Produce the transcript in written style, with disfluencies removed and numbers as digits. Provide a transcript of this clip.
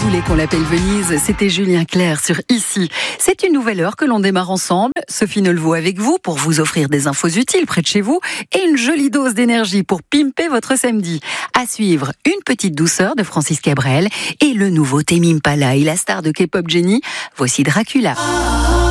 voulez qu'on l'appelle Venise, c'était Julien Clerc sur Ici. C'est une nouvelle heure que l'on démarre ensemble. Sophie Neulvaux avec vous pour vous offrir des infos utiles près de chez vous et une jolie dose d'énergie pour pimper votre samedi. À suivre, une petite douceur de Francis Cabrel et le nouveau Tame Impala et la star de K-pop Jennie. Voici Dracula.